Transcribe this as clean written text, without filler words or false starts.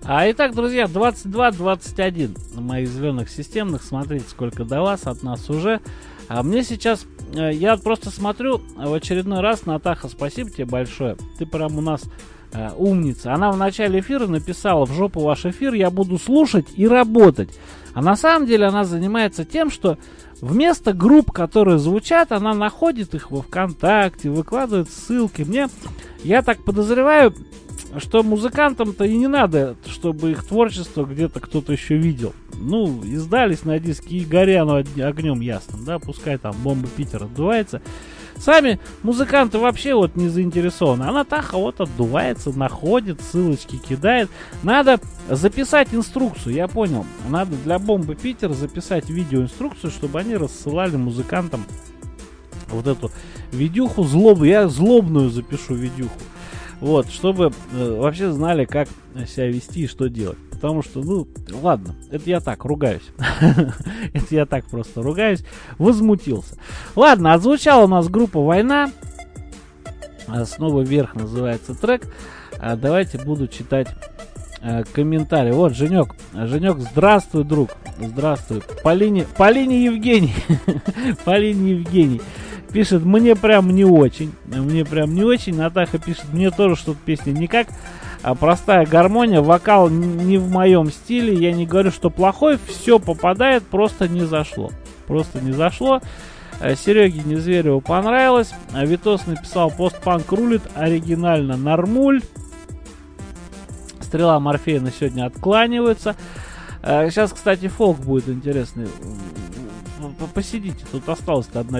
Итак, друзья, 22-21 на моих зеленых системных. Смотрите, сколько до вас, от нас уже. Мне сейчас, я просто смотрю в очередной раз, Натаха, спасибо тебе большое. Ты прям у нас умница. Она в начале эфира написала: в жопу ваш эфир, я буду слушать и работать. А на самом деле она занимается тем, что вместо групп, которые звучат, она находит их во ВКонтакте, выкладывает ссылки. Я так подозреваю, что музыкантам-то и не надо, чтобы их творчество где-то кто-то еще видел. Ну, издались на диске и горя огнем ясным, да, пускай там бомба Питер отдувается. Сами музыканты вообще вот не заинтересованы. А Натаха вот отдувается, находит, ссылочки кидает. Надо записать инструкцию, я понял. Надо для бомбы Питер записать видеоинструкцию, чтобы они рассылали музыкантам вот эту видюху злобную. Я злобную запишу видюху. Вот, чтобы вообще знали, как себя вести и что делать. Потому что, ну, ладно, это я так ругаюсь. Это я так просто ругаюсь. Возмутился. Ладно, отзвучала у нас группа «Война». «Снова вверх» называется трек. Давайте буду читать комментарии. Вот, Женек. Женек, здравствуй, друг. Здравствуй. Полине Евгений. Полине Евгений. Пишет: мне прям не очень. Мне прям не очень. Натаха пишет: мне тоже что-то песня никак. Простая гармония, вокал не в моем стиле. Я не говорю, что плохой. Все попадает, просто не зашло. Просто не зашло. Сереге Незвереву понравилось. Витос написал: постпанк рулит, оригинально нормуль. Стрела Морфея на сегодня откланивается. Сейчас, кстати, фолк будет интересный. Посидите, тут осталась одна